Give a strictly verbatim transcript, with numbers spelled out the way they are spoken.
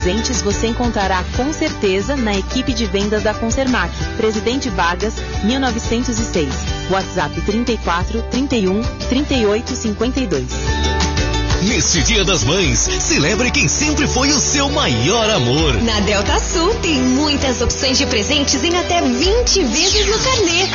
presentes você encontrará com certeza na equipe de vendas da Consermac, Presidente Vargas, mil novecentos e seis. WhatsApp trinta e quatro, trinta e um, trinta e oito, cinquenta e dois. Neste Dia das Mães, celebre quem sempre foi o seu maior amor. Na Delta Sul tem muitas opções de presentes em até vinte vezes no carnê.